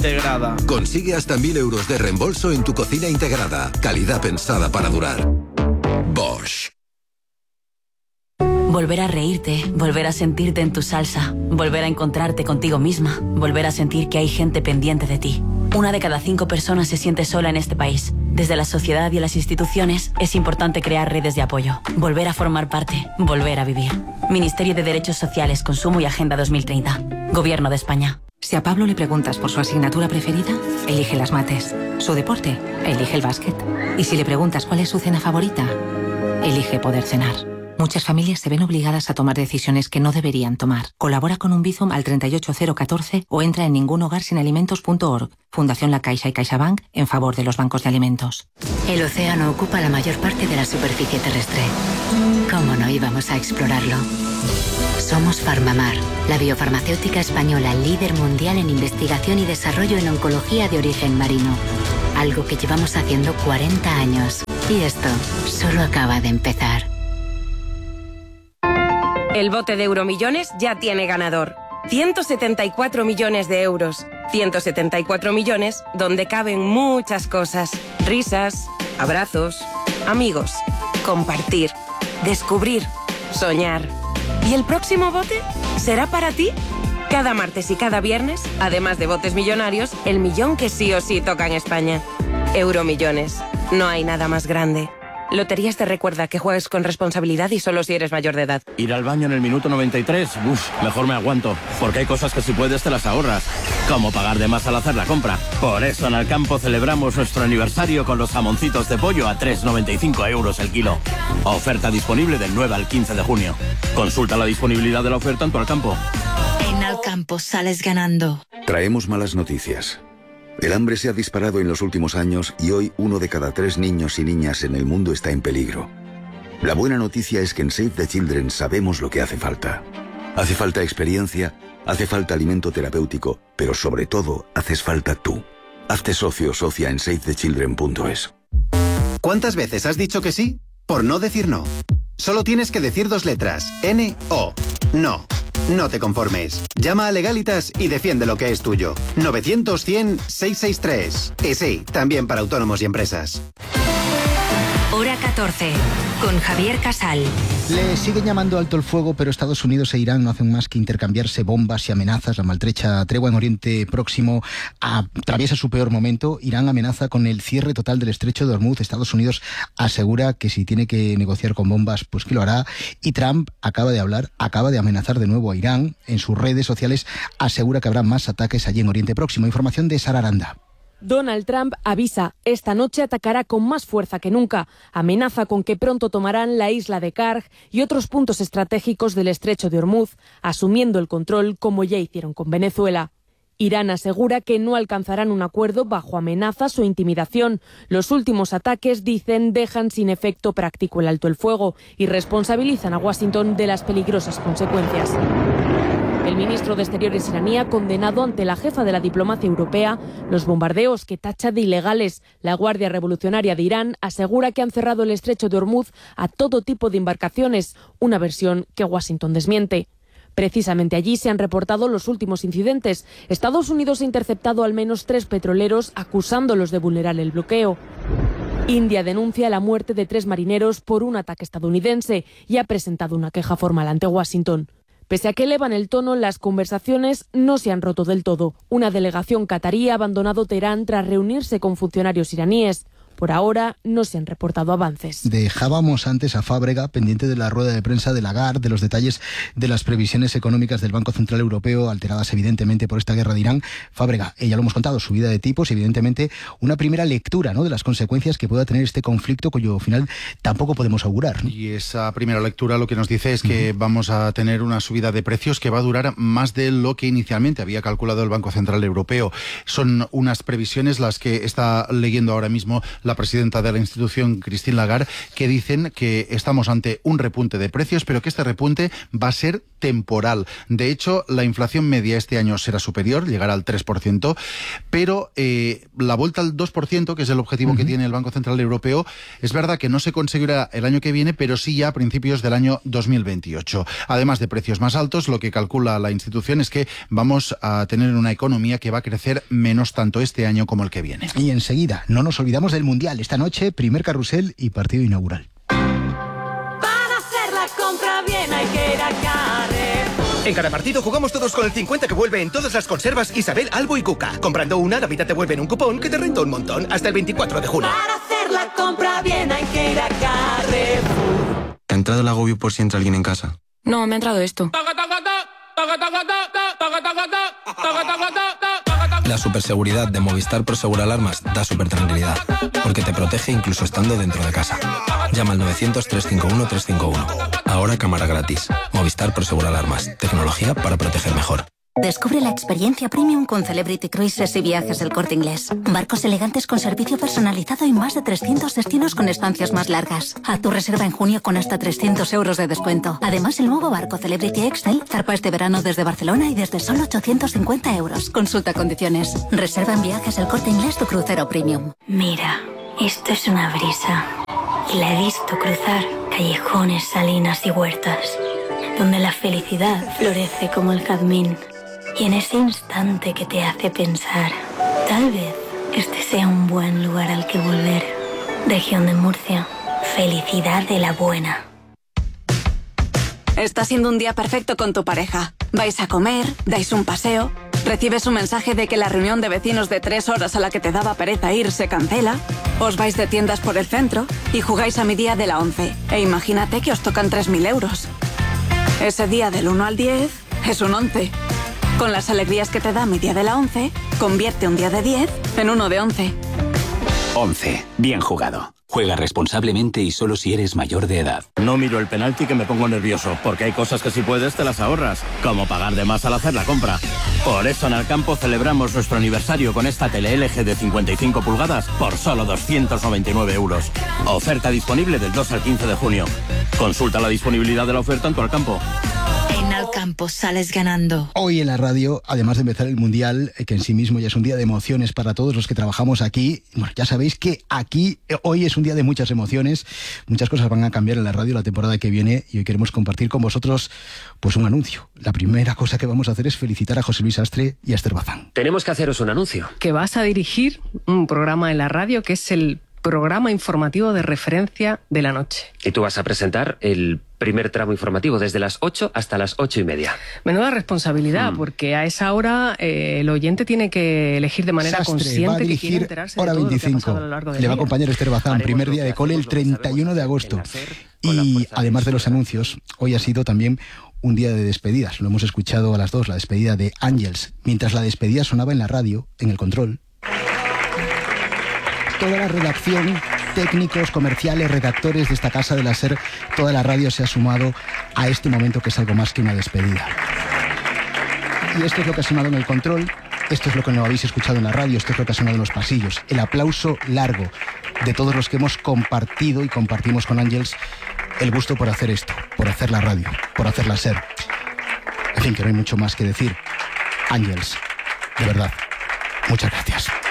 integrada. Consigue hasta 1.000 euros de reembolso en tu cocina integrada. Calidad pensada para durar. Bosch. Volver a reírte, volver a sentirte en tu salsa, volver a encontrarte contigo misma, volver a sentir que hay gente pendiente de ti. 1 de cada 5 personas se siente sola en este país. Desde la sociedad y las instituciones es importante crear redes de apoyo, volver a formar parte, volver a vivir. Ministerio de Derechos Sociales, Consumo y Agenda 2030. Gobierno de España. Si a Pablo le preguntas por su asignatura preferida, elige las mates. Su deporte, elige el básquet. Y si le preguntas cuál es su cena favorita, elige poder cenar. Muchas familias se ven obligadas a tomar decisiones que no deberían tomar. Colabora con un Bizum al 38014 o entra en ningunhogarsinalimentos.org. Fundación La Caixa y CaixaBank en favor de los bancos de alimentos. El océano ocupa la mayor parte de la superficie terrestre. ¿Cómo no íbamos a explorarlo? Somos Farmamar, la biofarmacéutica española líder mundial en investigación y desarrollo en oncología de origen marino. Algo que llevamos haciendo 40 años. Y esto solo acaba de empezar. El bote de Euromillones ya tiene ganador. 174 millones de euros. 174 millones donde caben muchas cosas. Risas, abrazos, amigos, compartir, descubrir, soñar. ¿Y el próximo bote será para ti? Cada martes y cada viernes, además de botes millonarios, el millón que sí o sí toca en España. Euromillones. No hay nada más grande. Loterías te recuerda que juegues con responsabilidad y solo si eres mayor de edad. Ir al baño en el minuto 93, mejor me aguanto, porque hay cosas que si puedes te las ahorras, como pagar de más al hacer la compra. Por eso en Alcampo celebramos nuestro aniversario con los jamoncitos de pollo a 3,95 euros el kilo. Oferta disponible del 9 al 15 de junio. Consulta la disponibilidad de la oferta en tu Alcampo. En Alcampo sales ganando. Traemos malas noticias. El hambre se ha disparado en los últimos años y hoy 1 de cada 3 niños y niñas en el mundo está en peligro. La buena noticia es que en Save the Children sabemos lo que hace falta. Hace falta experiencia, hace falta alimento terapéutico, pero sobre todo haces falta tú. Hazte socio o socia en savethechildren.es. ¿Cuántas veces has dicho que sí? Por no decir no. Solo tienes que decir 2 letras. N-O. No. No te conformes. Llama a Legalitas y defiende lo que es tuyo. 900-100-663. Y sí, también para autónomos y empresas. Hora 14, con Javier Casal. Le siguen llamando alto el fuego, pero Estados Unidos e Irán no hacen más que intercambiarse bombas y amenazas. La maltrecha tregua en Oriente Próximo atraviesa su peor momento. Irán amenaza con el cierre total del estrecho de Hormuz. Estados Unidos asegura que si tiene que negociar con bombas, pues que lo hará. Y Trump acaba de amenazar de nuevo a Irán. En sus redes sociales asegura que habrá más ataques allí en Oriente Próximo. Información de Sara Aranda. Donald Trump avisa, esta noche atacará con más fuerza que nunca. Amenaza con que pronto tomarán la isla de Karg y otros puntos estratégicos del estrecho de Hormuz, asumiendo el control como ya hicieron con Venezuela. Irán asegura que no alcanzarán un acuerdo bajo amenazas o intimidación. Los últimos ataques, dicen, dejan sin efecto práctico el alto el fuego y responsabilizan a Washington de las peligrosas consecuencias. El ministro de Exteriores iraní ha condenado ante la jefa de la diplomacia europea los bombardeos que tacha de ilegales. La Guardia Revolucionaria de Irán asegura que han cerrado el estrecho de Hormuz a todo tipo de embarcaciones, una versión que Washington desmiente. Precisamente allí se han reportado los últimos incidentes. Estados Unidos ha interceptado al menos 3 petroleros acusándolos de vulnerar el bloqueo. India denuncia la muerte de 3 marineros por un ataque estadounidense y ha presentado una queja formal ante Washington. Pese a que elevan el tono, las conversaciones no se han roto del todo. Una delegación catarí ha abandonado Teherán tras reunirse con funcionarios iraníes. Por ahora no se han reportado avances. Dejábamos antes a Fábrega pendiente de la rueda de prensa de Lagarde, de los detalles de las previsiones económicas del Banco Central Europeo, alteradas evidentemente por esta guerra de Irán. Fábrega, ya lo hemos contado, subida de tipos y evidentemente una primera lectura, ¿no?, de las consecuencias que pueda tener este conflicto, cuyo final tampoco podemos augurar, ¿no? Y esa primera lectura lo que nos dice es que vamos a tener una subida de precios que va a durar más de lo que inicialmente había calculado el Banco Central Europeo. Son unas previsiones las que está leyendo ahora mismo la presidenta de la institución, Christine Lagarde, que dicen que estamos ante un repunte de precios, pero que este repunte va a ser temporal. De hecho, la inflación media este año será superior, llegará al 3%, pero la vuelta al 2%, que es el objetivo que tiene el Banco Central Europeo, es verdad que no se conseguirá el año que viene, pero sí ya a principios del año 2028. Además de precios más altos, lo que calcula la institución es que vamos a tener una economía que va a crecer menos tanto este año como el que viene. Y enseguida, no nos olvidamos del Mundial. Esta noche, primer carrusel y partido inaugural. Para hacer la compra bien hay que ir a Carrefour. En cada partido jugamos todos con el 50 que vuelve en todas las conservas Isabel, Albo y Cuca. Comprando una, la mitad te vuelve en un cupón que te renta un montón. Hasta el 24 de junio. Para hacer la compra bien hay que ir a Carrefour. ¿Te ha entrado el agobio por si entra alguien en casa? No, me ha entrado esto. La superseguridad de Movistar Prosegur Alarmas da súper tranquilidad, porque te protege incluso estando dentro de casa. Llama al 900-351-351. Ahora cámara gratis. Movistar Prosegur Alarmas. Tecnología para proteger mejor. Descubre la experiencia premium con Celebrity Cruises y Viajes del Corte Inglés. Barcos elegantes con servicio personalizado y más de 300 destinos con estancias más largas. Haz tu reserva en junio con hasta 300 euros de descuento. Además, el nuevo barco Celebrity Excel zarpa este verano desde Barcelona y desde solo 850 euros. Consulta condiciones. Reserva en Viajes del Corte Inglés tu crucero premium. Mira, esto es una brisa. Y la he visto cruzar callejones, salinas y huertas, donde la felicidad florece como el jazmín. Y en ese instante que te hace pensar, tal vez este sea un buen lugar al que volver. Región de Murcia, felicidad de la buena. Está siendo un día perfecto con tu pareja. Vais a comer, dais un paseo, recibes un mensaje de que la reunión de vecinos de 3 horas a la que te daba pereza ir se cancela, os vais de tiendas por el centro y jugáis a mi día de la 11. E imagínate que os tocan 3.000 euros. Ese día del 1 al 10 es un 11. Con las alegrías que te da mi día de la 11, convierte un día de 10 en uno de 11. 11. Bien jugado. Juega responsablemente y solo si eres mayor de edad. No miro el penalti que me pongo nervioso, porque hay cosas que si puedes te las ahorras, como pagar de más al hacer la compra. Por eso en Alcampo celebramos nuestro aniversario con esta tele LG de 55 pulgadas por solo 299 euros. Oferta disponible del 2 al 15 de junio. Consulta la disponibilidad de la oferta en tu Alcampo. En Alcampo sales ganando. Hoy en la radio, además de empezar el Mundial, que en sí mismo ya es un día de emociones para todos los que trabajamos aquí, bueno, ya sabéis que aquí hoy es un día de muchas emociones, muchas cosas van a cambiar en la radio la temporada que viene y hoy queremos compartir con vosotros pues un anuncio. La primera cosa que vamos a hacer es felicitar a José Luis Astre y a Esther Bazán. Tenemos que haceros un anuncio. Que vas a dirigir un programa en la radio que es el programa informativo de referencia de la noche. Y tú vas a presentar el primer tramo informativo desde las 8 hasta las 8:30. Menuda responsabilidad, porque a esa hora el oyente tiene que elegir de manera Sastre consciente que quiere enterarse hora de todo 25. lo que ha pasado a lo largo del Le va a día. acompañar Esther Bazán, primer día de cole el 31 de agosto. Y además de los anuncios, hoy ha sido también un día de despedidas. Lo hemos escuchado a las 2, la despedida de Ángels. Mientras la despedida sonaba en la radio, en el control, toda la redacción, técnicos, comerciales, redactores de esta casa de la SER, toda la radio se ha sumado a este momento que es algo más que una despedida. Y esto es lo que ha sonado en el control, esto es lo que no habéis escuchado en la radio, esto es lo que ha sonado en los pasillos. El aplauso largo de todos los que hemos compartido y compartimos con Ángels el gusto por hacer esto, por hacer la radio, por hacer la SER. En fin, que no hay mucho más que decir. Ángels, de verdad, muchas gracias.